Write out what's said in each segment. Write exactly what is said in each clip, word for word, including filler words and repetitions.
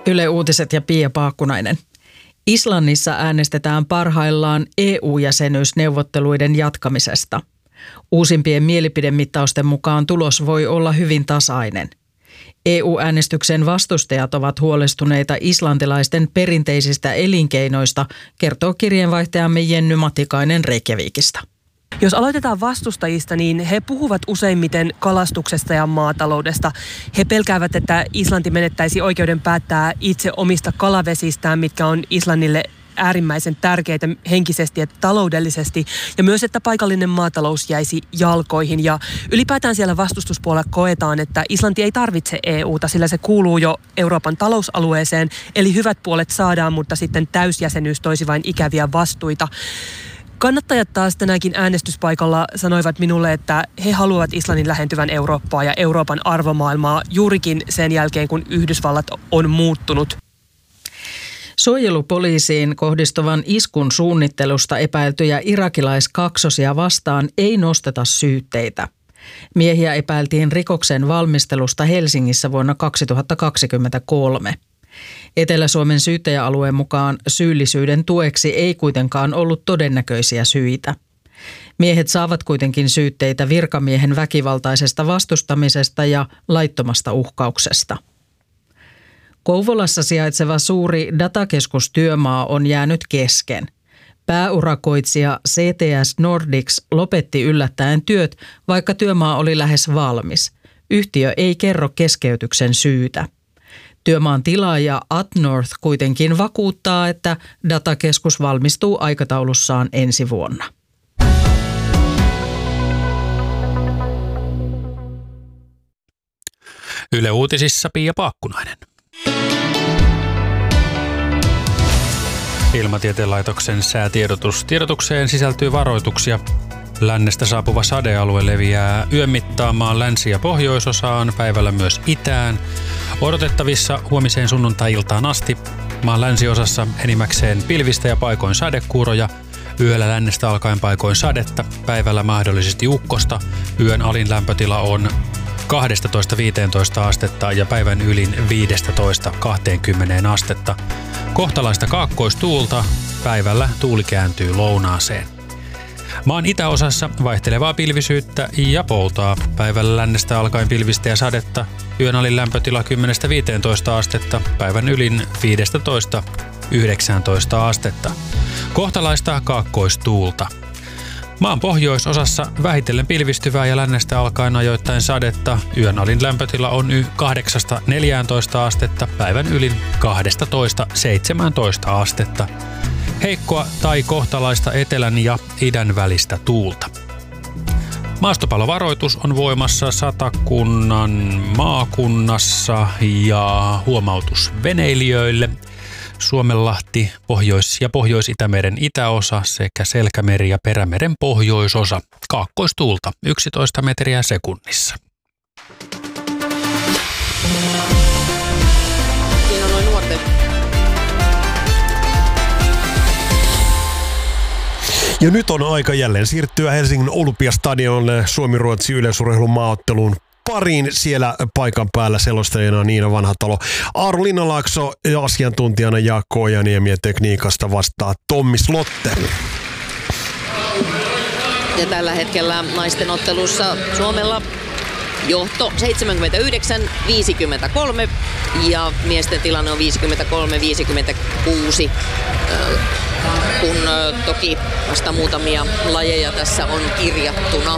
Yle Uutiset ja Pia Paakkunainen. Islannissa äänestetään parhaillaan E U-jäsenyysneuvotteluiden jatkamisesta. Uusimpien mielipidemittausten mukaan tulos voi olla hyvin tasainen. E U-äänestyksen vastustajat ovat huolestuneita islantilaisten perinteisistä elinkeinoista, kertoo kirjeenvaihtajamme Jenny Matikainen Reykjavikista. Jos aloitetaan vastustajista, niin he puhuvat useimmiten kalastuksesta ja maataloudesta. He pelkäävät, että Islanti menettäisi oikeuden päättää itse omista kalavesistään, mitkä on Islannille äärimmäisen tärkeitä henkisesti ja taloudellisesti. Ja myös, että paikallinen maatalous jäisi jalkoihin. Ja ylipäätään siellä vastustuspuolella koetaan, että Islanti ei tarvitse E U:ta, sillä se kuuluu jo Euroopan talousalueeseen. Eli hyvät puolet saadaan, mutta sitten täysjäsenyys toisi vain ikäviä vastuita. Kannattajat taas tänäänkin äänestyspaikalla sanoivat minulle, että he haluavat Islannin lähentyvän Eurooppaa ja Euroopan arvomaailmaa juurikin sen jälkeen, kun Yhdysvallat on muuttunut. Suojelupoliisiin kohdistuvan iskun suunnittelusta epäiltyjä irakilaiskaksosia vastaan ei nosteta syytteitä. Miehiä epäiltiin rikoksen valmistelusta Helsingissä vuonna kaksituhattakaksikymmentäkolme. Etelä-Suomen syyttäjäalueen mukaan syyllisyyden tueksi ei kuitenkaan ollut todennäköisiä syitä. Miehet saavat kuitenkin syytteitä virkamiehen väkivaltaisesta vastustamisesta ja laittomasta uhkauksesta. Kouvolassa sijaitseva suuri datakeskustyömaa on jäänyt kesken. Pääurakoitsija C T S Nordics lopetti yllättäen työt, vaikka työmaa oli lähes valmis. Yhtiö ei kerro keskeytyksen syytä. Työmaan tilaaja Atnorth kuitenkin vakuuttaa, että datakeskus valmistuu aikataulussaan ensi vuonna. Yle Uutisissa Pia Paakkunainen. Ilmatieteen laitoksen säätiedotus. Tiedotukseen sisältyy varoituksia. Lännestä saapuva sadealue leviää yön mittaan maan länsi- ja pohjoisosaan, päivällä myös itään. Odotettavissa huomiseen sunnuntai-iltaan asti. Maan länsiosassa enimmäkseen pilvistä ja paikoin sadekuuroja. Yöllä lännestä alkaen paikoin sadetta, päivällä mahdollisesti ukkosta. Yön alin lämpötila on kaksitoista viisitoista astetta ja päivän ylin viisitoista kaksikymmentä astetta. Kohtalaista kaakkoistuulta, päivällä tuuli kääntyy lounaaseen. Maan itäosassa vaihtelevaa pilvisyyttä ja poutaa. Päivällä lännestä alkaen pilvistä ja sadetta. Yön alin lämpötila kymmenestä viiteentoista astetta. Päivän ylin viisitoista yhdeksäntoista astetta. Kohtalaista kaakkoistuulta. Maan pohjoisosassa vähitellen pilvistyvää ja lännestä alkaen ajoittain sadetta. Yön alin lämpötila on kahdeksasta neljääntoista astetta. Päivän ylin kaksitoista seitsemäntoista astetta. Heikkoa tai kohtalaista etelän ja idän välistä tuulta. Maastopallovaroitus on voimassa Satakunnan maakunnassa ja huomautus veneilijöille. Suomenlahti, Pohjois- ja Pohjois-Itämeren itäosa sekä Selkämeri ja Perämeren pohjoisosa. Kaakkoistuulta yksitoista metriä sekunnissa. Siinä on noin nuorten. Ja nyt on aika jälleen siirtyä Helsingin Olympiastadionille Suomi-Ruotsi yleisurheilun maaotteluun pariin. Siellä paikan päällä selostajana Niina Vanhatalo, Aaro Linnanlaakso ja asiantuntijana Jaakko Ojaniemi ja tekniikasta vastaa Tommi Slotte. Ja tällä hetkellä naisten ottelussa Suomella johto seitsemänkymmentäyhdeksän viisikymmentäkolme ja miesten tilanne on viisikymmentäkolme viisikymmentäkuusi, kun toki vasta muutamia lajeja tässä on kirjattuna.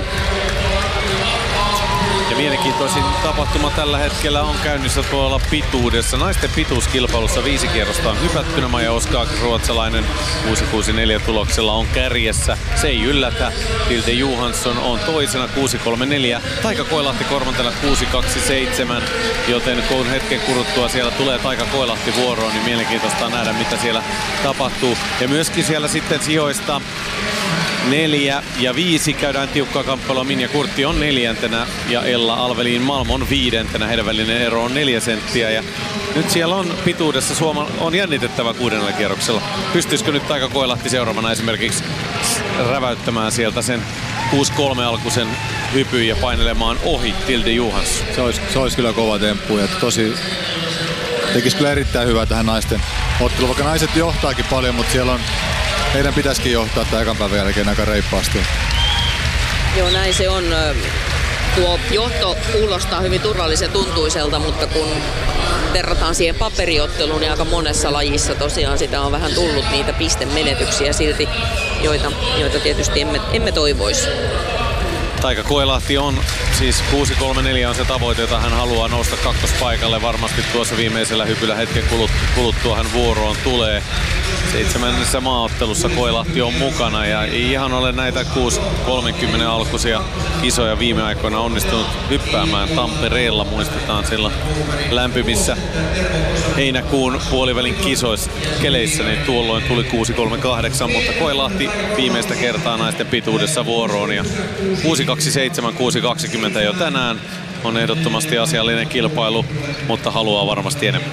Ja mielenkiintoisin tapahtuma tällä hetkellä on käynnissä tuolla pituudessa. Naisten pituuskilpailussa viisi kierrosta on hypättynä. Maja Oskaak, ruotsalainen, kuusi kuusi neljä tuloksella on kärjessä. Se ei yllätä. Tilde Johansson on toisena kuusi kolme neljä. Taika Koilahti Kormantella kuusi kaksi seitsemän. Joten kun hetken kuluttua siellä tulee Taika Koilahti vuoroon, niin mielenkiintoista on nähdä mitä siellä tapahtuu. Ja myöskin siellä sitten sijoista neljä ja viisi käydään tiukkaa kamppailua. Minja Kurtti on neljäntenä ja Ella Alvelin Malm on viidentenä. Heidän välinen ero on neljä senttiä. Ja nyt siellä on pituudessa Suoma on jännitettävä kuudennella kierroksella. Pystyisikö nyt Taika Koilahti seuraavana esimerkiksi räväyttämään sieltä sen kuusi kolme alkuisen hypyn ja painelemaan ohi Tilde Johansson? Se olisi, se olisi kyllä kova temppu ja tosi tekisi kyllä erittäin hyvää tähän naisten otteluun. Vaikka naiset johtaakin paljon, mutta siellä on, heidän pitäisikin johtaa tämän ekan päivän jälkeen aika reippaasti. Joo, näin se on. Tuo johto kuulostaa hyvin turvallisen tuntuiselta, mutta kun verrataan siihen paperiotteluun, niin aika monessa lajissa tosiaan sitä on vähän tullut niitä pistemenetyksiä silti, joita, joita tietysti emme, emme toivoisi. Taika Koelahti on, siis kuusi kolme neljä on se tavoite, jota hän haluaa nousta kakkospaikalle. Varmasti tuossa viimeisellä hypyllä hetken kuluttua hän vuoroon tulee. Seitsemännessä maaottelussa Koelahti on mukana ja ei ihan ole näitä kuusi kolmekymmentä alkuisia kisoja viime aikoina onnistunut hyppäämään Tampereella. Muistetaan silloin lämpimissä heinäkuun puolivälin kisoissa keleissä, niin tuolloin tuli kuusi kolme kahdeksan, mutta Koelahti viimeistä kertaa naisten pituudessa vuoroon ja kuusi kaksikymmentäseitsemän kuusi kaksikymmentä jo tänään on ehdottomasti asiallinen kilpailu, mutta haluaa varmasti enemmän.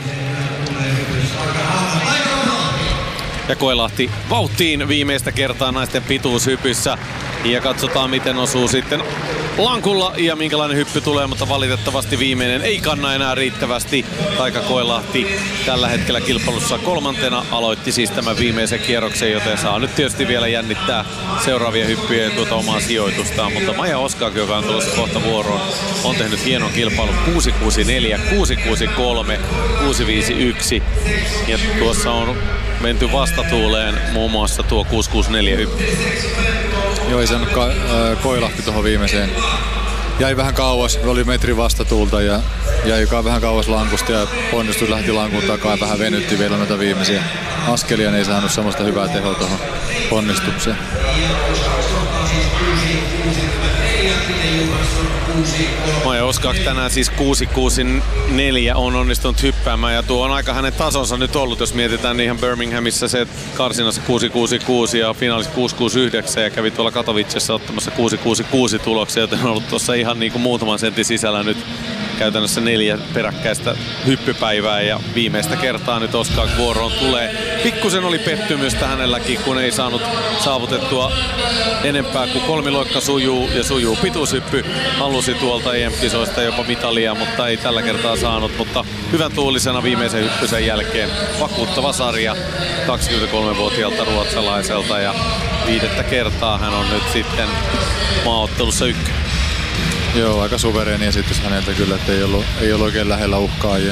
Ja Koelahti vauhtiin viimeistä kertaa naisten pituushypyssä. Ja katsotaan miten osuu sitten lankulla ja minkälainen hyppy tulee, mutta valitettavasti viimeinen ei kanna enää riittävästi. Taika Koelahti tällä hetkellä kilpailussa kolmantena aloitti siis tämän viimeisen kierroksen, joten saa nyt tietysti vielä jännittää seuraavia hyppyjä ja tuota omaa sijoitustaan. Mutta Maija Oskak, joka on tulossa kohta vuoroon, on tehnyt hienon kilpailun kuusi kuusi neljä, kuusi kuusi kolme, kuusi viisi yksi ja tuossa on menty vastatuuleen muun muassa tuo kuusi kuusi neljä hyppy. Joo, ei saanut ka- äh, Koelahti tuohon viimeiseen. Jäi vähän kauas, oli metri vastatuulta ja jäi vähän kauas lankusta ja ponnistus lähti lankun takaa ja vähän venytti vielä noita viimeisiä askelia, niin ei saanut semmoista hyvää tehoa tuohon ponnistukseen. Maija Oskak tänään siis kuusi kuusi neljä on onnistunut hyppäämään ja tuo on aika hänen tasonsa nyt ollut, jos mietitään niin ihan Birminghamissa se karsinassa kuusi kuusi kuusi ja finaalissa kuusi kuusi yhdeksän ja kävi tuolla Katowicessa ottamassa kuusi kuusi kuusi tuloksia, joten on ollut tuossa ihan niin kuin muutaman sentin sisällä nyt käytännössä neljä peräkkäistä hyppypäivää ja viimeistä kertaa nyt Oskak vuoroon tulee. Pikkusen oli pettymystä hänelläkin, kun ei saanut saavutettua enempää kuin kolmiloikka sujuu ja sujuu pituushyppy. Halusi tuolta E M-kisoista jopa mitalia, mutta ei tällä kertaa saanut, mutta hyvän tuulisena viimeisen hyppysen jälkeen. Vakuuttava sarja kaksikymmentäkolmevuotiaalta ruotsalaiselta ja viidettä kertaa hän on nyt sitten maaottelussa ykkönen. Joo, aika suvereeni esitys häneltä kyllä, että ei ollut, ei ollut oikein lähellä uhkaajia.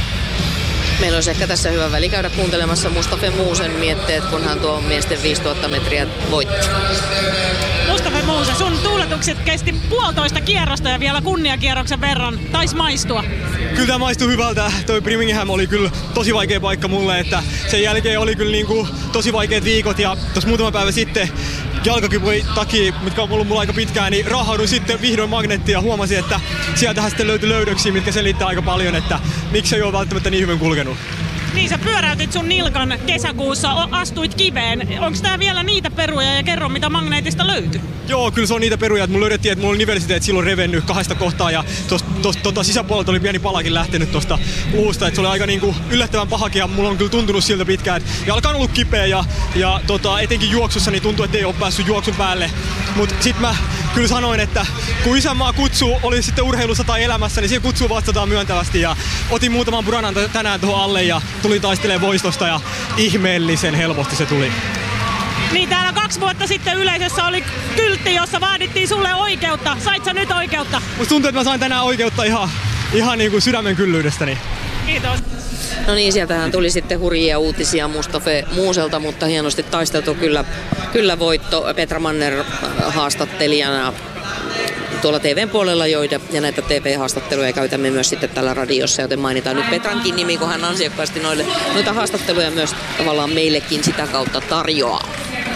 Meillä olisi ehkä tässä hyvä väli käydä kuuntelemassa Mustafa Muusen mietteet, kun hän tuo miesten viisituhatta metriä voitti. Mustafa Muuse, sun tuuletukset kesti puolitoista kierrosta ja vielä kunniakierroksen verran. Tais maistua. Kyllä tämä maistui hyvältä. Toi Birmingham oli kyllä tosi vaikea paikka mulle, että sen jälkeen oli kyllä niinku tosi vaikeat viikot ja tuossa muutama päivä sitten jalkakipujen takia, mitkä on ollut mulla aika pitkään, niin raahauduin sitten vihdoin magneettiin ja huomasin, että sieltähän sitten löytyi löydöksiä, mitkä selittää aika paljon, että miksi ei ole välttämättä niin hyvin kulkenut. Niin sä pyöräytit sun nilkan kesäkuussa, astuit kiveen. Onko tää vielä niitä peruja ja kerro mitä magneetista löytyi? Joo, kyllä se on niitä peruja. Mulla löydettiin, että mulla oli nivellisiteet silloin revennyt kahdesta kohtaa ja tosta, tosta, tota, sisäpuolelta oli pieni palakin lähtenyt tosta luusta. Et se oli aika niinku yllättävän pahakin ja mulla on kyllä tuntunut siltä pitkään. Jalka on ollut kipeä ja, ja tota, etenkin juoksussa niin tuntuu, että ei ole päässyt juoksun päälle. Mut sit mä kyllä sanoin, että kun isänmaa kutsuu, oli sitten urheilussa tai elämässä, niin siihen kutsuu vastataan myöntävästi. Ja otin muutaman buranan tänään tuohon alle ja tuli taistelemaan voistosta ja ihmeellisen helposti se tuli. Niin täällä kaksi vuotta sitten yleisössä oli kyltti, jossa vaadittiin sulle oikeutta. Sait sä nyt oikeutta? Musta tuntuu, että mä sain tänään oikeutta ihan, ihan niin kuin sydämen kyllyydestäni. Kiitos. No niin, sieltähän tuli sitten hurjia uutisia Mustafa Muuselta, mutta hienosti taisteltu kyllä, kyllä voitto. Petra Manner haastattelijana tuolla T V:n puolella, joita ja näitä T V-haastatteluja käytämme myös sitten täällä radiossa, joten mainitaan nyt Petrankin nimi, kun hän ansiokkaasti noille, noita haastatteluja myös tavallaan meillekin sitä kautta tarjoaa.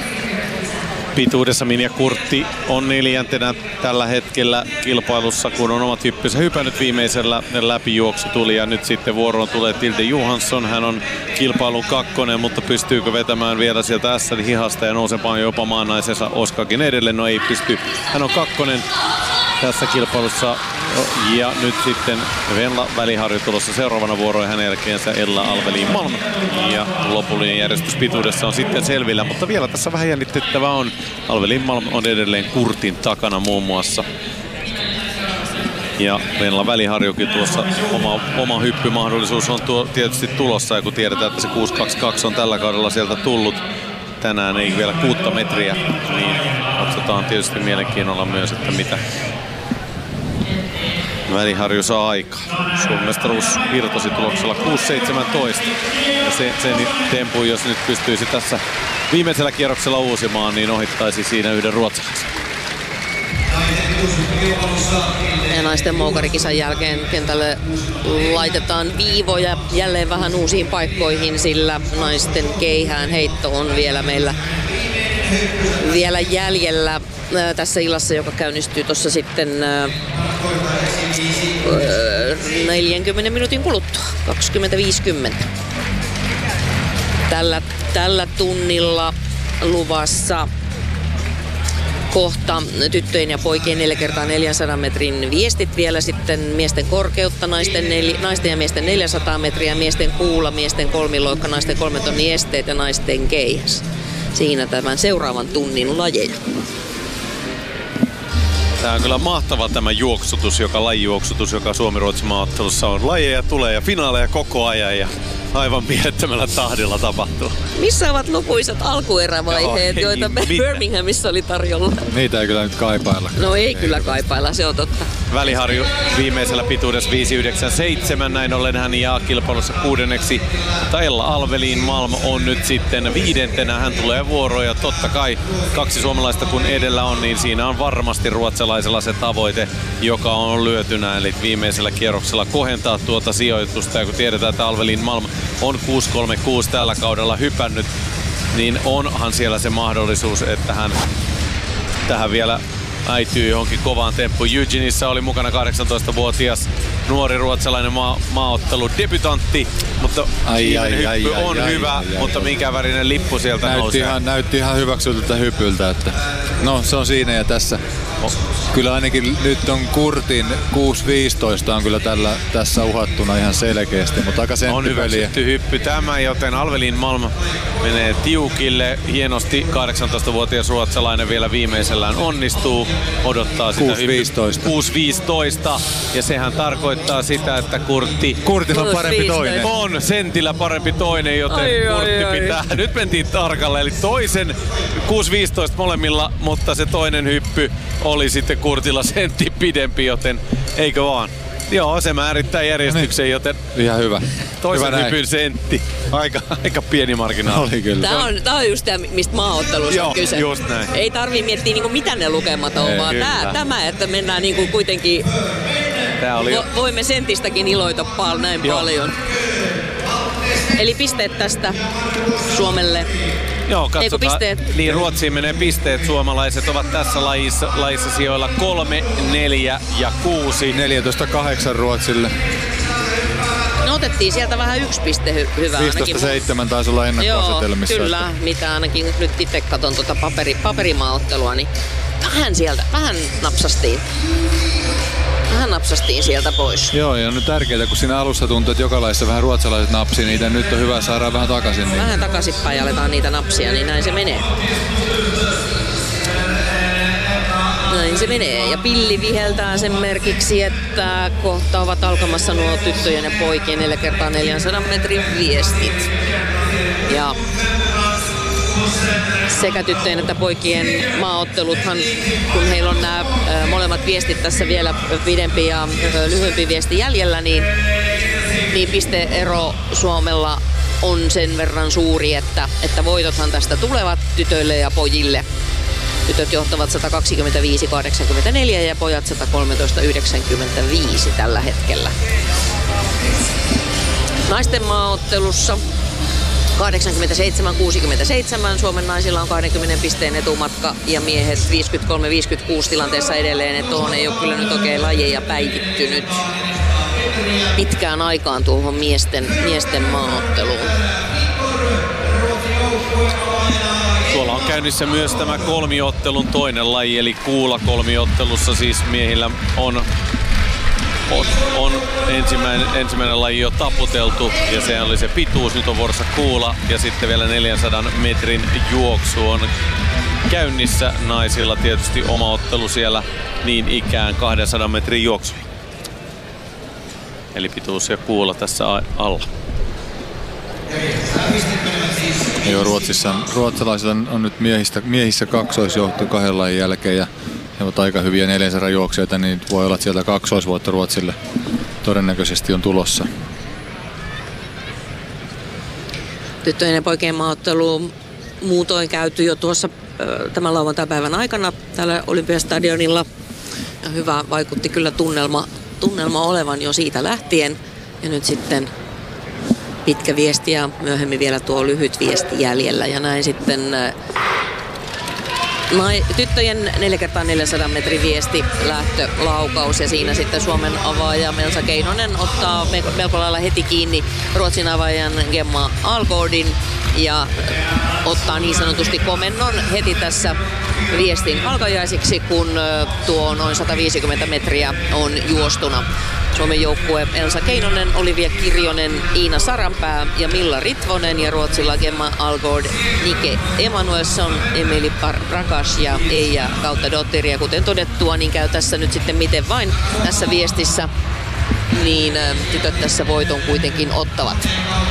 Pituudessa Minja Kurtti on neljäntenä tällä hetkellä kilpailussa, kun on omat hyppynsä hypännyt viimeisellä läpijuoksu tuli ja nyt sitten vuoroon tulee Tilde Johansson. Hän on kilpailun kakkonen, mutta pystyykö vetämään vielä sieltä ässärin hihasta ja nousemaan jopa maannaisensa Oskakin edelleen? No ei pysty. Hän on kakkonen tässä kilpailussa ja nyt sitten Venla väliharjoittelussa seuraavana vuoroon hänen jälkeensä Ella Alveliin Malm. Ja lopullinen järjestys pituudessa on sitten selvillä, mutta vielä tässä vähän jännitettävää on. Alveliin Malm on edelleen Kurtin takana muun muassa. Ja Venla Väliharjukin tuossa oma, oma hyppymahdollisuus on tuo tietysti tulossa, ja kun tiedetään, että se kuusi kaksikymmentäkaksi on tällä kaudella sieltä tullut, tänään ei vielä kuutta metriä, niin katsotaan tietysti mielenkiinnolla myös, että mitä Väliharju saa aikaa. Suomen mestaruus irtosi tuloksella kuusi seitsemäntoista. Ja se, sen tempun, jos nyt pystyisi tässä viimeisellä kierroksella uusimaan, niin ohittaisi siinä yhden ruotsalaisen. Ja naisten moukarikisan jälkeen kentälle laitetaan viivoja jälleen vähän uusiin paikkoihin, sillä naisten keihään heitto on vielä meillä vielä jäljellä tässä illassa, joka käynnistyy tuossa sitten neljänkymmenen minuutin kuluttua, kaksikymmentä viisikymmentä. Tällä, tällä tunnilla luvassa kohta tyttöjen ja poikien neljä kertaa neljänsadan metrin viestit, vielä sitten miesten korkeutta, naisten, nel, naisten ja miesten neljäsataa metriä, miesten kuula, miesten kolmiloikka, naisten kolmen tonnin esteet ja naisten keihäs. Siinä tämän seuraavan tunnin lajeja. Tämä on kyllä mahtava tämä juoksutus, joka lajijuoksutus, joka Suomi-Ruotsin maaottelussa on. Lajeja tulee ja finaaleja koko ajan ja aivan mielettömällä tahdilla tapahtuu. Missä ovat lukuisat alkuerävaiheet, Joo, joita mitään. Birminghamissa oli tarjolla? Niitä ei kyllä nyt kaipailla. No ei, ei kyllä kaipailla, se on totta. Väliharju viimeisellä pituudessa viisi yhdeksänkymmentäseitsemän, näin ollen hän jää kilpailussa kuudenneksi. Mutta Ella Alvelin Malm on nyt sitten viidentenä, hän tulee vuoroon ja totta kai kaksi suomalaista kun edellä on, niin siinä on varmasti ruotsalaisella se tavoite, joka on lyötynä, eli viimeisellä kierroksella kohentaa tuota sijoitusta. Ja kun tiedetään, että Alvelin Malm on kuusi kolmekymmentäkuusi tällä kaudella hypännyt, niin onhan siellä se mahdollisuus, että hän tähän vielä äityy johonkin kovaan temppuun. Eugenissa oli mukana kahdeksantoistavuotias nuori ruotsalainen maa, maaottelu debutantti, mutta ai, ai, hyppy ai, on ai, hyvä, ai, ai, mutta ai, minkä värinen lippu sieltä näytti nousee. Ihan, näytti ihan hyväksyltä hypyltä, että no se on siinä ja tässä. Oh. Kyllä ainakin nyt on Kurtin kuusi viisitoista on kyllä tällä, tässä uhattuna ihan selkeästi, mutta aika senttipeliä. On hyväksytty hyppy tämä, joten Alvelin Malm menee tiukille. Hienosti kahdeksantoistavuotias ruotsalainen vielä viimeisellään onnistuu. Odottaa sitä kuusi viisitoista ja sehän tarkoittaa sitä, että Kurtti Kurtilla on parempi toinen. On sentillä parempi toinen, joten ai, Kurtti ai, ai. pitää. Nyt mentiin tarkalle, eli toisen kuusi viisitoista molemmilla, mutta se toinen hyppy oli sitten Kurtilla sentti pidempi, joten eikö vaan? Joo, se määrittää järjestyksen, joten ihan hyvä. Toisen hyvä hypyn sentti. Aika, aika pieni marginaali. Oli kyllä. Tämä on, tämä on just tämä, mistä maaottelussa on kyse. Just näin. Ei tarvii miettiä niinku mitä ne lukemat on, Ei, vaan tämä, tämä, että mennään niinku kuitenkin, tämä oli vo, voimme sentistäkin iloita pal, näin Joo. paljon. Eli pisteet tästä Suomelle. Joo, katsotaan. Niin Ruotsiin menee pisteet. Suomalaiset ovat tässä lajissa, lajissa sijoilla kolme, neljä ja kuusi. neljätoista kahdeksan Ruotsille. No otettiin sieltä vähän yksi piste hy- hyvä viisitoista seitsemän taisi olla ennakkoasetelmissa. Joo, kyllä. Että... Mitä ainakin nyt itse katon tuota paperi, paperimaaottelua, niin vähän sieltä, vähän napsastiin. Vähän napsastiin sieltä pois. Joo, ja on nyt tärkeää, kun siinä alussa tuntuu, että jokalaisessa vähän ruotsalaiset napsi niitä. Nyt on hyvä saada vähän takaisin. Niin. Vähän takaisinpäin ja aletaan niitä napsia, niin näin se menee. Näin se menee. Ja pilli viheltää sen merkiksi, että kohta ovat alkamassa nuo tyttöjen ja poikien neljä kertaa neljänsadan metrin viestit. Ja sekä tyttöjen että poikien maaotteluthan, kun heillä on nämä molemmat viestit tässä vielä pidempi ja lyhyempi viesti jäljellä, niin, niin pisteero Suomella on sen verran suuri, että, että voitothan tästä tulevat tytöille ja pojille. Tytöt johtavat sata kaksikymmentäviisi kahdeksankymmentäneljä ja pojat sata kolmetoista yhdeksänkymmentäviisi tällä hetkellä. Naisten maaottelussa kahdeksankymmentäseitsemän kuusikymmentäseitsemän. Suomen naisilla on kaksikymmentä pisteen etumatka ja miehet viisikymmentäkolme viisikymmentäkuusi tilanteessa edelleen. Että tuohon ei ole kyllä nyt oikein lajeja päivittynyt pitkään aikaan tuohon miesten, miesten maaotteluun. Tuolla on käynnissä myös tämä kolmiottelun toinen laji, eli kuula-kolmiottelussa siis miehillä on On, on ensimmäinen, ensimmäinen laji jo taputeltu ja se oli se pituus, nyt on vuorossa kuula ja sitten vielä neljänsadan metrin juoksu on käynnissä naisilla. Tietysti oma ottelu siellä niin ikään kahdensadan metrin juoksu. Eli pituus ja kuula tässä alla. Joo, Ruotsissa, ruotsalaisilla on, on nyt miehistä, miehissä kaksoisjohto kahden lajin jälkeen ja he ovat aika hyviä neljänsadan juoksijoita, niin voi olla, että sieltä kaksoisvoitto Ruotsille todennäköisesti on tulossa. Tyttöjen ja poikien maaottelu muutoin käyty jo tuossa tämän lauantai-päivän aikana täällä Olympiastadionilla. Ja hyvä vaikutti kyllä tunnelma, tunnelma olevan jo siitä lähtien. Ja nyt sitten pitkä viesti ja myöhemmin vielä tuo lyhyt viesti jäljellä. Ja näin sitten tyttöjen neljä kertaa neljänsadan metrin viesti, lähtö, laukaus ja siinä sitten Suomen avaaja Elsa Keinonen ottaa melko lailla heti kiinni Ruotsin avaajan Gemma Ahlgårdin ja ottaa niin sanotusti komennon heti tässä viestin alkajaisiksi, kun tuo noin sata viisikymmentä metriä on juostuna. Suomen joukkue Elsa Keinonen, Olivia Kirjonen, Iina Saranpää ja Milla Ritvonen ja Ruotsilla Gemma Ahlgård, Nike Emanuelsson, Emily Rakas ja Eija Kautta-Dottir. Ja kuten todettua, niin käy tässä nyt sitten miten vain tässä viestissä, niin tytöt tässä voiton kuitenkin ottavat.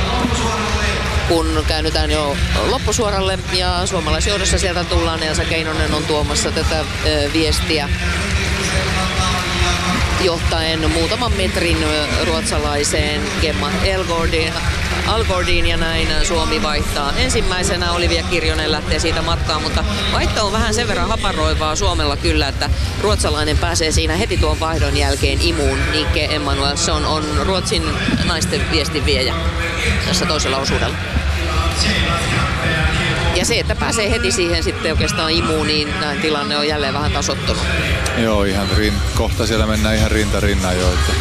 Kun käännytään jo loppusuoralle ja suomalaisjohdossa sieltä tullaan, Elsa Keinonen on tuomassa tätä ö, viestiä johtaen muutaman metrin ruotsalaiseen Gemma Ahlgårdiin ja näin Suomi vaihtaa ensimmäisenä. Olivia Kirjonen lähtee siitä matkaan, mutta vaihto on vähän sen verran haparoivaa Suomella kyllä, että ruotsalainen pääsee siinä heti tuon vaihdon jälkeen imuun. Nike Emanuelsson on Ruotsin naisten viestinviejä tässä toisella osuudella. Ja se, että pääsee heti siihen sitten oikeastaan imuun, niin näin tilanne on jälleen vähän tasoittunut. Joo, ihan rin, kohta siellä mennään ihan rinta rinnan jo. Että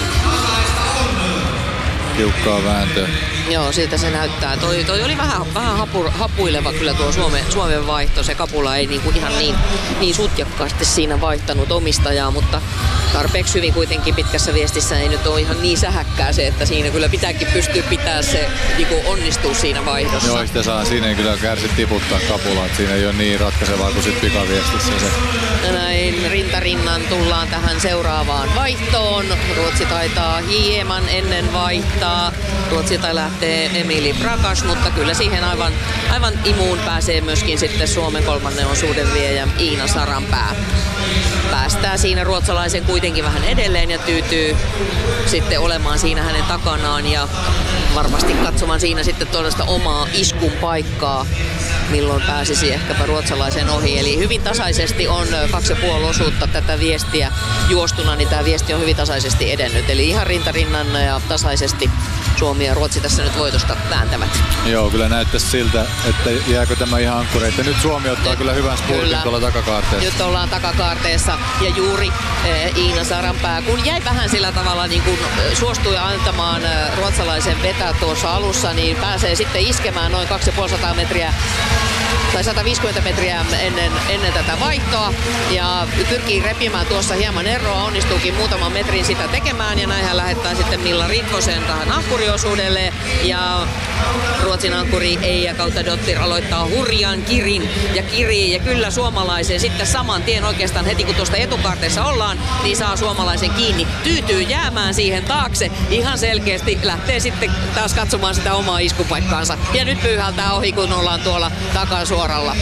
tiukkaa vääntöä. Joo, siltä se näyttää. Toi, toi oli vähän, vähän hapu, hapuileva kyllä tuo Suomen, Suomen vaihto. Se kapula ei niinku ihan niin, niin sutjakkaasti siinä vaihtanut omistajaa, mutta tarpeeksi hyvin kuitenkin pitkässä viestissä ei nyt ole ihan niin sähäkkää se, että siinä kyllä pitääkin pystyä pitää se niinku onnistuu siinä vaihdossa. Joo, sitä saa. Siinä ei kyllä kärsi tiputtaa kapulaa. Siinä ei ole niin ratkaisevaa kuin sit pikaviestissä se. Näin rintarinnan tullaan tähän seuraavaan vaihtoon. Ruotsi taitaa hieman ennen vaihtaa. Ruotsi tai lähtee Emily Rakas, mutta kyllä siihen aivan, aivan imuun pääsee myöskin sitten Suomen kolmannen osuuden viejä Iina Saranpää. Päästää siinä ruotsalaisen kuitenkin vähän edelleen ja tyytyy sitten olemaan siinä hänen takanaan ja varmasti katsomaan siinä sitten tuollaista omaa iskun paikkaa, milloin pääsisi ehkäpä ruotsalaisen ohi. Eli hyvin tasaisesti on kaksi ja puoli osuutta tätä viestiä juostuna, niin tämä viesti on hyvin tasaisesti edennyt. Eli ihan rintarinnan ja tasaisesti Suomi ja Ruotsi tässä nyt voitosta vääntävät. Joo, kyllä näyttäisi siltä, että jääkö tämä ihan ankkureita. Nyt Suomi ottaa nyt, kyllä hyvän spurtin tuolla takakaarteessa. Nyt ollaan takakaarteessa ja juuri eh, Iina Saranpää, kun jäi vähän sillä tavalla niin kun suostui antamaan eh, ruotsalaisen vetää tuossa alussa, niin pääsee sitten iskemään noin kaksisataaviisikymmentä metriä tai sata viisikymmentä metriä ennen, ennen tätä vaihtoa ja pyrkii repimään tuossa hieman eroa, onnistuukin muutaman metrin sitä tekemään ja näin hän lähettää sitten Milla Ritvosen tähän ankkuriosuudelle ja Ruotsin ankkuri Eija Kautta-Dottir aloittaa hurjan kirin ja kirii ja kyllä suomalaisen sitten saman tien oikeastaan heti kun tuosta etukaarteessa ollaan, niin saa suomalaisen kiinni, tyytyy jäämään siihen taakse, ihan selkeästi lähtee sitten taas katsomaan sitä omaa iskupaikkaansa ja nyt pyyhältää ohi kun ollaan tuolla takasuoralla.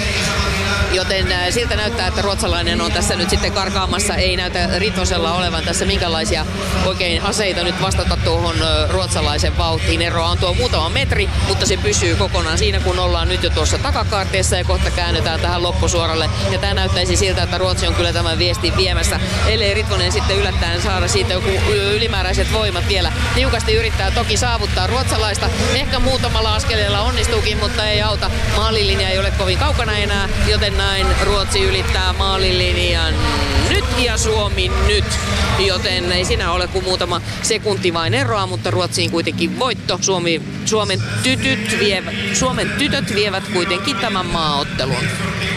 Joten siltä näyttää, että ruotsalainen on tässä nyt sitten karkaamassa. Ei näytä Ritvosella olevan tässä minkälaisia oikein aseita nyt vastata tuohon ruotsalaisen vauhtiin. Eroa on tuo muutama metri, mutta se pysyy kokonaan siinä, kun ollaan nyt jo tuossa takakaarteessa ja kohta käännytään tähän loppusuoralle. Ja tämä näyttäisi siltä, että Ruotsi on kyllä tämän viestin viemässä. Ellei Ritvonen sitten yllättäen saada siitä joku ylimääräiset voimat vielä. Niukasti yrittää toki saavuttaa ruotsalaista. Ehkä muutamalla askeleella onnistuukin, mutta ei auta. Maalilinja ei ole kovin kaukana enää, joten näin Ruotsi ylittää maalilinjan nyt ja Suomi nyt. Joten ei siinä ole kuin muutama sekunti vain eroa, mutta Ruotsiin kuitenkin voitto. Suomi, Suomen, tytöt vievät, Suomen tytöt vievät kuitenkin tämän maaottelun.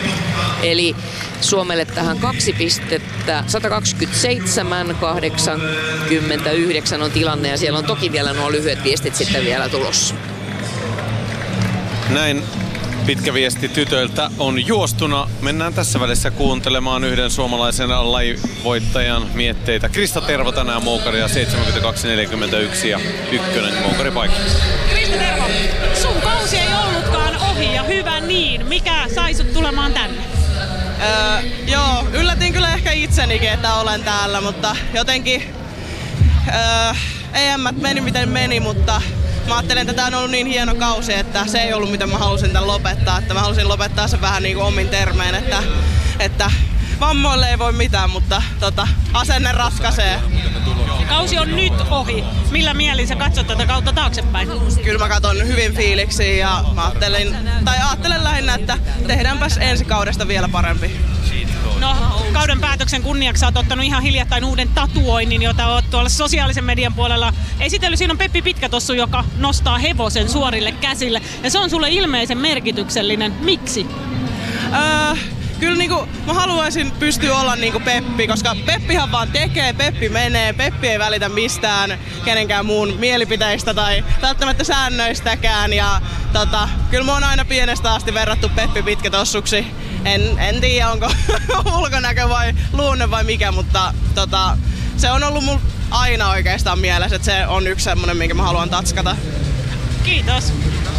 Eli Suomelle tähän kaksi pistettä, sata kaksikymmentäseitsemän kahdeksankymmentäyhdeksän on tilanne ja siellä on toki vielä nuo lyhyet viestit sitten vielä tulossa. Näin Pitkä viesti tytöiltä on juostuna. Mennään tässä välissä kuuntelemaan yhden suomalaisen lajivoittajan mietteitä. Krista Tervo tänään moukaria seitsemänkymmentäkaksi neljäkymmentäyksi ja ykkönen moukaripaikka. Krista Tervo, sun kausi ei ollutkaan ohi ja hyvä niin. Mikä sai sut tulemaan tänne? Öö, joo, yllätin kyllä ehkä itsenikin, että olen täällä, mutta jotenkin öö, E M meni miten meni, mutta mä ajattelen, että tää on ollut niin hieno kausi, että se ei ollut mitä mä halusin tän lopettaa. Että mä halusin lopettaa sen vähän niin kuin omin termein, että, että vammoille ei voi mitään, mutta tota, asenne ratkaisee. Kausi on nyt ohi. Millä mielin sä katsot tätä kautta taaksepäin? Kyllä mä katson hyvin fiiliksiin ja mä ajattelin, tai ajattelen lähinnä, että tehdäänpäs ensi kaudesta vielä parempi. No, kauden päätöksen kunniaksi sä oot ottanut ihan hiljattain uuden tatuoinnin, jota oot tuolla sosiaalisen median puolella esitellyt. Siinä on Peppi Pitkätossu, joka nostaa hevosen suorille käsille. Ja se on sulle ilmeisen merkityksellinen. Miksi? Öö, kyllä niinku, mä haluaisin pystyä olla niinku Peppi, koska Peppihan vaan tekee, Peppi menee, Peppi ei välitä mistään kenenkään muun mielipiteistä tai välttämättä säännöistäkään. Ja tota, kyllä mä oon aina pienestä asti verrattu Peppi Pitkätossuksi. En, en tiedä onko ulkonäkö vai luonne vai mikä, mutta tota, se on ollut mulla aina oikeastaan mielessä, että se on yksi semmonen, minkä mä haluan tatskata. Kiitos.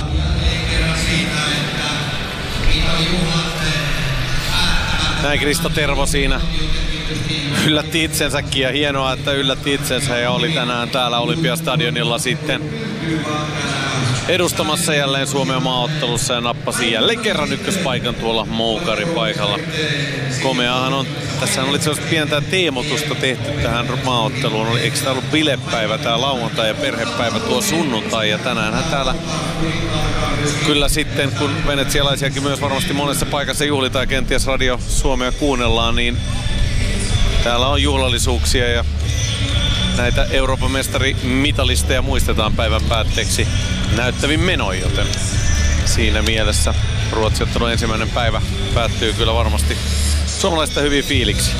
Näin Krista Tervo siinä yllätti itsensäkin ja hienoa, että yllätti itsensä ja oli tänään täällä Olympiastadionilla sitten edustamassa jälleen Suomea maaottelussa ja nappasi jälleen kerran ykköspaikan tuolla moukaripaikalla. Komeahan on, tässä oli sellaista pientä teemotusta tehty tähän maaotteluun. Eikö tämä ollut bilepäivä, tämä lauantai ja perhepäivä tuo sunnuntai ja tänäänhän täällä kyllä sitten, kun venetsialaisiakin myös varmasti monessa paikassa juhlitaan ja kenties Radio Suomea kuunnellaan, niin täällä on juhlallisuuksia ja näitä Euroopan mestarimitalisteja muistetaan päivän päätteeksi näyttävin menoin, joten siinä mielessä Ruotsi-ottelun ensimmäinen päivä päättyy kyllä varmasti suomalaista hyvin fiiliksi.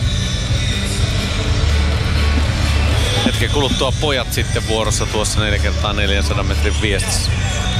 Hetken kuluttua pojat sitten vuorossa tuossa neljä kertaa neljänsadan metrin viestissä.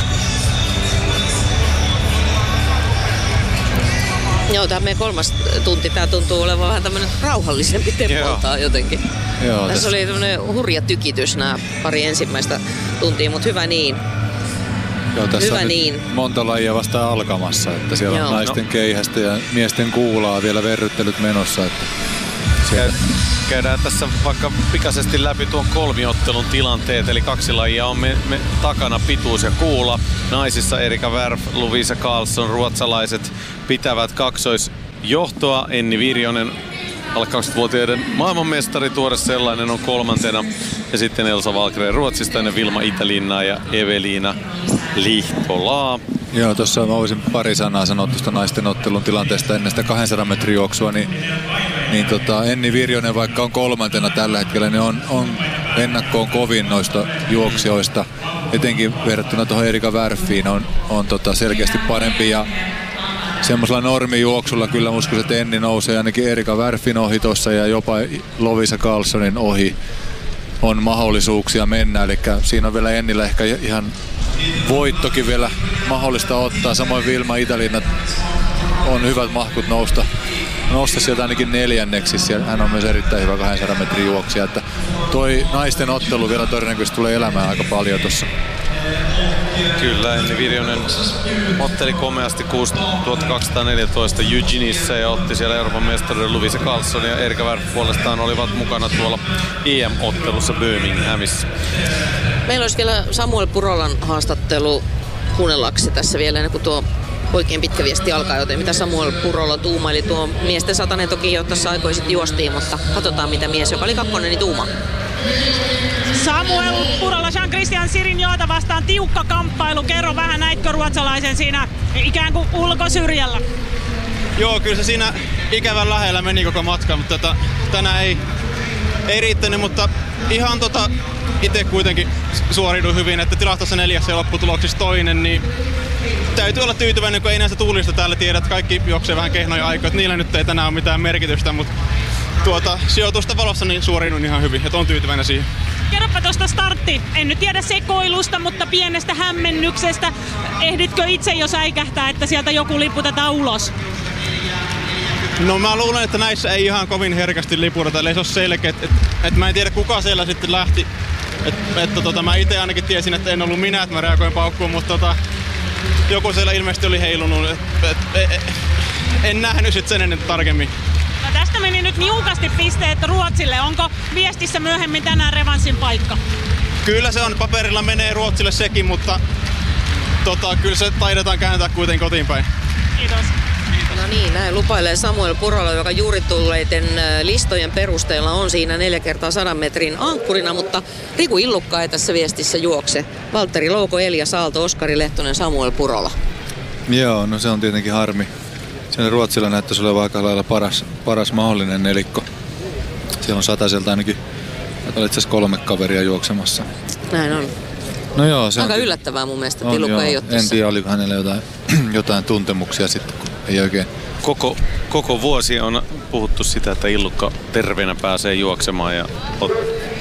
Joo, tämä meidän kolmas tunti, tämä tuntuu olevan vähän tämmöinen rauhallisempi tempoltaan jotenkin. Joo, tässä, tässä oli tämmöinen hurja tykitys nämä pari ensimmäistä tuntia, mutta hyvä niin. Joo, tässä hyvä on niin. Monta lajia vasta alkamassa, että siellä Joo. on naisten no. keihästä ja miesten kuulaa vielä verryttelyt menossa. Että siellä... Käydään tässä vaikka pikaisesti läpi tuon kolmiottelun tilanteet, eli kaksi lajia on me, me takana, pituus ja kuula. Naisissa Erika Wärf, Lovisa Karlsson, ruotsalaiset pitävät kaksoisjohtoa. Enni Virjonen, alle kaksikymmentävuotiaiden maailmanmestari, tuore sellainen, on kolmantena. Ja sitten Elsa Valkren Ruotsista, ja Vilma Itälinna ja Eveliina Lihtolaa. Joo, tuossa mä voisin pari sanaa sanoa tuosta naisten ottelun tilanteesta ennen sitä kahdensadan metrin juoksua, niin, niin tota, Enni Virjonen, vaikka on kolmantena tällä hetkellä, niin on, on ennakkoon kovin noista juoksijoista, etenkin verrattuna tuohon Erika Wärfiin on, on tota selkeästi parempi ja semmoisella normijuoksulla kyllä uskoisin, että Enni nousee ainakin Erika Wärfin ohi tuossa ja jopa Lovisa Karlssonin ohi on mahdollisuuksia mennä, eli siinä on vielä Ennillä ehkä ihan voittokin vielä mahdollista ottaa. Samoin Vilma Itälinna on hyvät mahkut nousta, nousta sieltä ainakin neljänneksi. Siellä hän on myös erittäin hyvä kahdensadan metrin juoksija. Että toi naisten ottelu vielä todennäköisesti tulee elämään aika paljon tuossa. Kyllä, Enni Virjonen otteli komeasti kuusituhattakaksisataaneljätoista Eugenissa ja otti siellä Euroopan mestaruuden. Lovisa Karlsson ja Erika Wärf puolestaan olivat mukana tuolla E M-ottelussa Birminghamissa. Meillä olisi vielä Samuel Purolan haastattelu kuunnellaksi tässä vielä ennen kuin tuo oikein pitkä viesti alkaa, joten mitä Samuel Purola tuumaili. Tuo miesten satanen toki jo tässä aikoin sitten juostiin, mutta katsotaan mitä mies, joka oli kakkonen, niin tuumaa. Samuel Purola, Jean-Christian Sirinjoota vastaan tiukka kamppailu. Kerro vähän, näitkö ruotsalaisen siinä ikään kuin ulkosyrjällä? Joo, kyllä se siinä ikävän lähellä meni koko matka, mutta tota, tänään ei, ei riittänyt, mutta ihan tota, itse kuitenkin suoriuduin hyvin, että tilastossa neljäs ja lopputuloksissa toinen, niin täytyy olla tyytyväinen, kun ei näistä tuulista täällä tiedä, että kaikki juoksee vähän kehnoja aikoja, niillä nyt ei tänään ole mitään merkitystä, mutta tuota, sijoitusta valossa niin suoriudun ihan hyvin, että on tyytyväinen siihen. Kerropa tuosta startti. En nyt tiedä sekoilusta, mutta pienestä hämmennyksestä. Ehditkö itse jo säikähtää, että sieltä joku liputetaan ulos? No mä luulen, että näissä ei ihan kovin herkästi liputeta, eli se on selkeä. Et, et, et mä en tiedä kuka siellä sitten lähti. Et, et, tota, mä itse ainakin tiesin, että en ollut minä, että mä reagoin paukkuun, mutta tota, joku siellä ilmeisesti oli heilunut. Et, et, et, et, en nähnyt sit sen ennen tarkemmin. No tästä meni nyt niukasti pisteet Ruotsille. Onko viestissä myöhemmin tänään revanssin paikka? Kyllä se on. Paperilla menee Ruotsille sekin, mutta tota, kyllä se taidetaan kääntää kuitenkin kotiin päin. Kiitos. No niin, näin lupailee Samuel Purola, joka juuri tulleiden listojen perusteella on siinä neljä kertaa sadan metrin ankkurina, mutta Riku Illukka ei tässä viestissä juokse. Valtteri Louko, Elias Aalto, Oskari Lehtonen, Samuel Purola. Joo, no se on tietenkin harmi. Siellä Ruotsilla näyttäisi olevan aika lailla paras, paras mahdollinen nelikko. Siellä on sataselta ainakin, että oli itse asiassa kolme kaveria juoksemassa. Näin on. No joo, se aika on yllättävää mun mielestä, että Illukka ei ole tässä. En tiedä, oliko hänellä jotain, jotain tuntemuksia sitten, kun ei oikein. Koko, koko vuosi on puhuttu sitä, että Illukka terveenä pääsee juoksemaan ja on,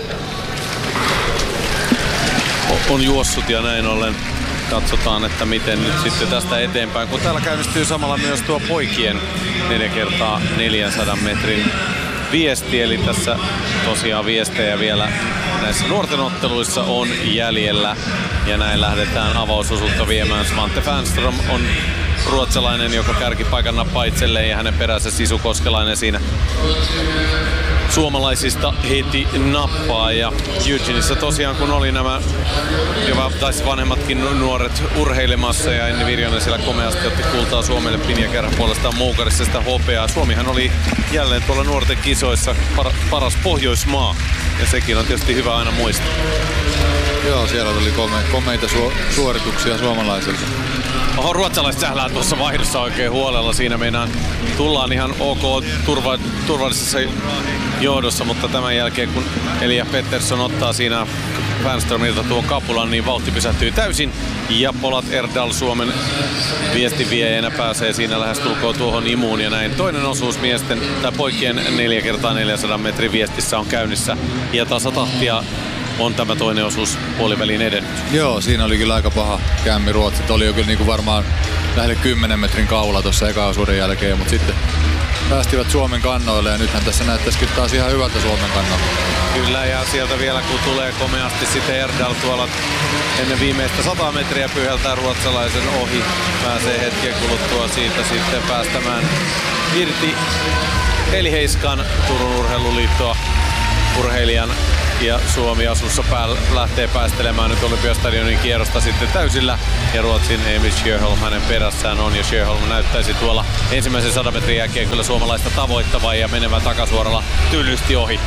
on juossut ja näin ollen. Katsotaan, että miten nyt sitten tästä eteenpäin, kun täällä käynnistyy samalla myös tuo poikien neljä kertaa neljänsadan metrin viesti, eli tässä tosiaan viestejä vielä näissä nuorten otteluissa on jäljellä ja näin lähdetään avausosuutta viemään. Svante Fernström on ruotsalainen, joka kärkipaikan nappaa itselleen ja hänen perässä Sisu Koskelainen siinä suomalaisista heti nappaa. Ja Eugenissa tosiaan kun oli nämä jo taisi vanhemmatkin nuoret urheilemassa ja Enni Virjonen siellä komeasti otti kultaa Suomelle Pinja kerran puolestaan Moukarissa sitä hopeaa. Suomihan oli jälleen tuolla nuorten kisoissa par- paras Pohjoismaa ja sekin on tietysti hyvä aina muistaa. Joo, siellä oli kome- komeita su- suorituksia suomalaisilta. Oho, ruotsalaiset sählää tuossa vaihdossa oikein huolella. Siinä meinaan tullaan ihan ok turva, turvallisessa johdossa, mutta tämän jälkeen kun Elia Pettersson ottaa siinä Fernströmiltä tuon kapulan, niin vauhti pysähtyy täysin. Ja Polat Erdal Suomen viestinviejänä pääsee siinä lähestulkoon tuohon imuun ja näin. Toinen osuus miesten tai poikien neljä kertaa neljänsadan metrin viestissä on käynnissä ja tasatahtia on tämä toinen osuus puoliväliin edennyt. Joo, siinä oli kyllä aika paha kämmi Ruotsit. Oli jo kyllä niin kuin varmaan lähelle kymmenen metrin kaula tuossa eka osuuden jälkeen, mutta sitten päästivät Suomen kannoille ja nythän tässä näyttäisikin taas ihan hyvältä Suomen kannalta. Kyllä, ja sieltä vielä kun tulee komeasti sitten Erdal tuolla ennen viimeistä sata metriä pyhältää ruotsalaisen ohi. Pääsee hetken kuluttua siitä sitten päästämään irti Eli Heiskan, Turun Urheiluliittoa urheilijan. Ja Suomi asussa päällä lähtee päästelemään nyt Olympiastadionin kierrosta sitten täysillä. Ja Ruotsin Emil Sjöholm hänen perässään on. Ja Sjöholm näyttäisi tuolla ensimmäisen sadan metrin jälkeen kyllä suomalaista tavoittavaa ja menevän takasuoralla tyllysti ohi.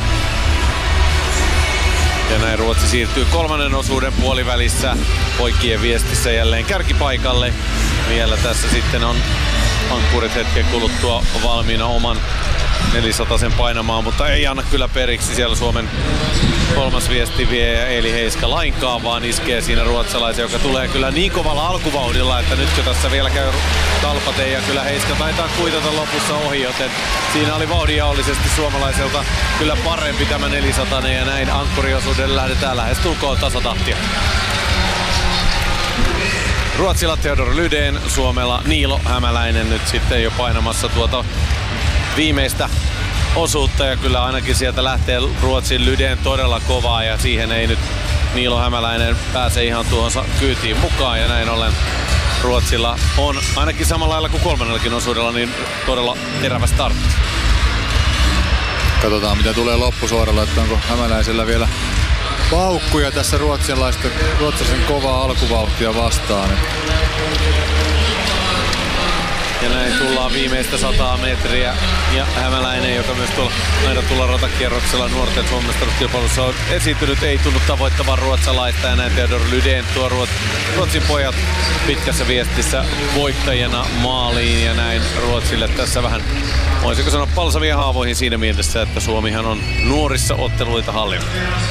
Ja näin Ruotsi siirtyy kolmannen osuuden puolivälissä poikien viestissä jälleen kärkipaikalle. Vielä tässä sitten on ankkurit hetken kuluttua valmiina oman neljäsatasen painamaan, mutta ei anna kyllä periksi siellä Suomen kolmas viesti vie Eli Heiska lainkaan, vaan iskee siinä ruotsalaisen, joka tulee kyllä niin kovalla alkuvauhdilla, että nytkö tässä vielä käy kalpate ja kyllä Heiska taitaa kuitata lopussa ohi, joten siinä oli vauhdinjaollisesti suomalaiselta kyllä parempi tämä neljäsataa ja näin ankkuriosuudelle lähdetään lähes tulkoon tasatahtia. Ruotsilla Theodor Lydén, Suomella Niilo Hämäläinen nyt sitten jo painamassa tuota viimeistä osuutta ja kyllä ainakin sieltä lähtee Ruotsin Lydén todella kovaa ja siihen ei nyt Niilo Hämäläinen pääse ihan tuohon kyytiin mukaan ja näin ollen Ruotsilla on ainakin samalla lailla kuin kolmannellakin osuudella niin todella terävä startti. Katsotaan mitä tulee loppusuoralla, että onko Hämäläisellä vielä paukkuja tässä ruotsalaista, ruotsalaisen kovaa alkuvauhtia vastaan. Ja näin tullaan viimeistä sataa metriä ja Hämäläinen, joka myös tuolla aina tulla ratakierroksella nuorten suomestaruuskilpailussa on esiintynyt, ei tunnu tavoittavan ruotsalaista ja näin Theodor Lydén tuo Ruotsin pojat pitkässä viestissä voittajana maaliin ja näin Ruotsille tässä vähän, voisiko sanoa palsavia haavoihin siinä mielessä, että Suomihan on nuorissa otteluita hallinnut.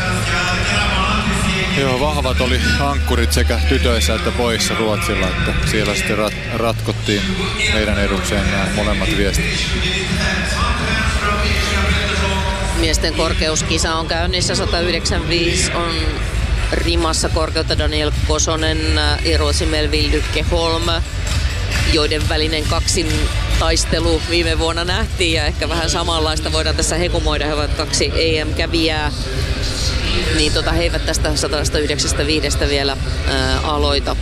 Joo, vahvat oli ankkurit sekä tytöissä että pojissa Ruotsilla, että siellä sitten rat- ratkottiin meidän edukseen nämä molemmat viestit. Miesten korkeuskisa on käynnissä, sata yhdeksänkymmentäviisi on rimassa korkeutta Daniel Kosonen ja Ruotsin Melville Lyckeholm, joiden välinen kaksin taistelu viime vuonna nähtiin ja ehkä vähän samanlaista voidaan tässä hekumoida. He ovat kaksi E M-kävijää, niin tota, he eivät tästä sata yhdeksänkymmentäviisi vielä ää, aloita.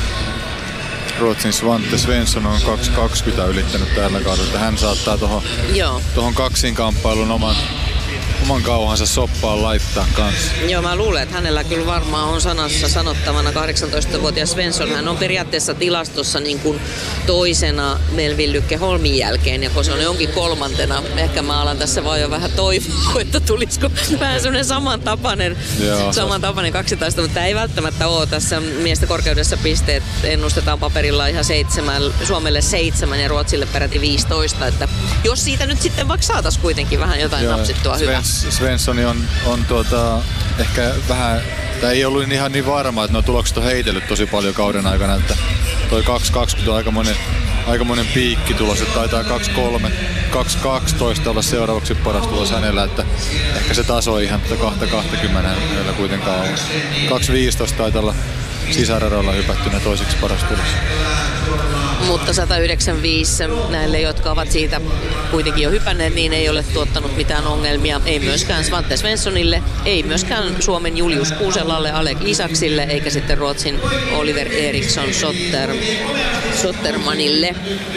Ruotsin Svante Svensson on kaksi kaksikymmentä ylittänyt tällä kaudella. Hän saattaa tuohon tohon kaksinkamppailun oman, oman kauhansa soppaan laittaa kanssa. Joo, mä luulen, että hänellä kyllä varmaan on sanassa sanottavana. kahdeksantoistavuotias Svensson, hän on periaatteessa tilastossa niin kuin toisena Melville Lyckeholmin jälkeen, ja kun se onkin kolmantena, ehkä mä alan tässä vaan jo vähän toivoa, että tulisiko vähän semmoinen samantapainen, samantapainen kaksitaista, mutta ei välttämättä ole tässä miesten korkeudessa pisteet. Ennustetaan paperilla ihan seitsemän, Suomelle seitsemän ja Ruotsille peräti viisitoista, että jos siitä nyt sitten vaikka saataisiin kuitenkin vähän jotain Joo, napsittua hyvää. Svensson on, on tuota, ehkä vähän, tai ei ollut ihan niin varma, että nuo tulokset on heitellyt tosi paljon kauden aikana, että toi kaksi kaksikymmentä on aikamoinen, aikamoinen piikkitulos, että taitaa kaksi kolme, kaksi kaksitoista olla seuraavaksi paras tulos hänellä, että ehkä se taso ihan kaksi kaksikymmentä hänellä kuitenkaan on. kaksi viisitoista taitaa olla sisäradoilla hypättynä toiseksi paras tulos. Mutta sata yhdeksänkymmentäviisi näille, jotka ovat siitä kuitenkin jo hypänneet, niin ei ole tuottanut mitään ongelmia. Ei myöskään Svante Svenssonille, ei myöskään Suomen Julius Kuuselalle, Alec Isaksille, eikä sitten Ruotsin Oliver Eriksson Sotter, Sottermanille.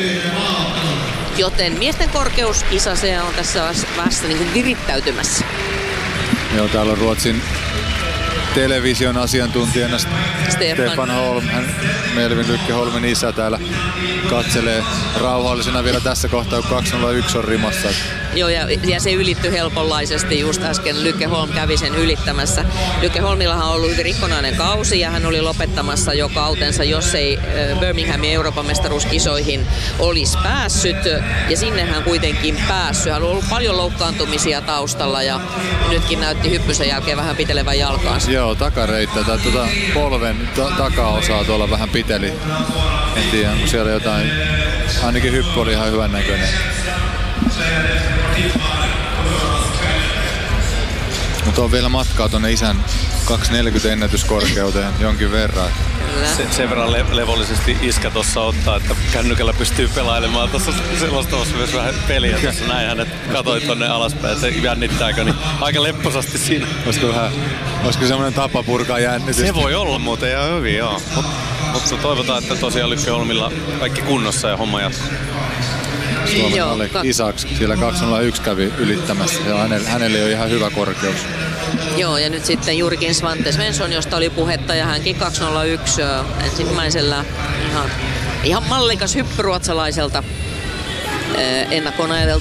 Joten miesten korkeuskisa, se on tässä vasta niin kuin virittäytymässä. Joo, täällä on Ruotsin television asiantuntijana Stefan, Stefan Holm, hän Melville Lyckeholmin isä täällä katselee rauhallisena vielä tässä kohtaa, kun kaksi nolla yksi on rimassa. Joo, ja, ja se ylittyi helponlaisesti just äsken. Lyckeholm kävi sen ylittämässä. Lyckeholmillahan on ollut hyvin rikkonainen kausi ja hän oli lopettamassa jo kautensa, jos ei Birminghamin Euroopan mestaruuskisoihin olisi päässyt. Ja sinne hän kuitenkin päässyt. Hän on ollut paljon loukkaantumisia taustalla ja nytkin näytti hyppysen jälkeen vähän pitelevän jalkaansa. Joo, takareittä tai tuota polven ta- takaosaa tuolla vähän piteli. En tiedä, onko siellä jotain. Ainakin hyppy oli ihan hyvän näköinen. Mutta on vielä matkaa tuonne isän kaksi neljäkymmentä ennätyskorkeuteen jonkin verran. Se, sen verran le- levollisesti iskä tuossa ottaa, että kännykällä pystyy pelailemaan tuossa selostamassa myös vähän peliä tuossa näinhän, että katsoit tonne alaspäin, että se jännittääkö, niin aika lepposasti siinä. Olisiko vähän, olisiko semmoinen tapa purkaa jännitystä? Se voi olla muuten ihan hyvin, joo. Mutta mut toivotaan, että tosiaan Lyckeholmilla kaikki kunnossa ja homma jatkuu. Suomen Alec Isaks, siellä kaksi nolla yksi kävi ylittämässä ja hänelle, hänelle on ihan hyvä korkeus. Joo, ja nyt sitten juurikin Svante Svensson, josta oli puhetta, ja hänkin kaksi nolla yksi ensimmäisellä ihan, ihan mallikas hyppy ruotsalaiselta ennakkoon ajateltu.